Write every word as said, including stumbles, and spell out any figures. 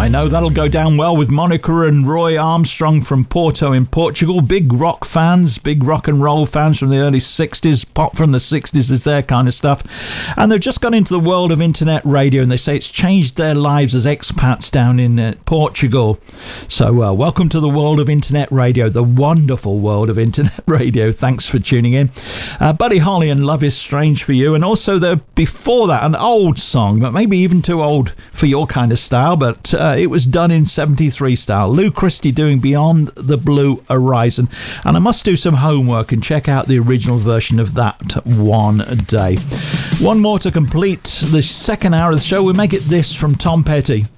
I know that'll go down well with Monica and Roy Armstrong from Porto in Portugal. Big rock fans, big rock and roll fans from the early sixties. Pop from the sixties is their kind of stuff. And they've just gone into the world of internet radio, and they say it's changed their lives as expats down in uh, Portugal. So uh, welcome to the world of internet radio, the wonderful world of internet radio. Thanks for tuning in. Uh, Buddy Holly and Love Is Strange for You. And also the before that, an old song, but maybe even too old for your kind of style, but uh, it was done in seventy-three style. Lou Christie doing Beyond the Blue Horizon. And I must do some homework and check out the original version of that one day. One more to complete the second hour of the show. We make it this from Tom Petty.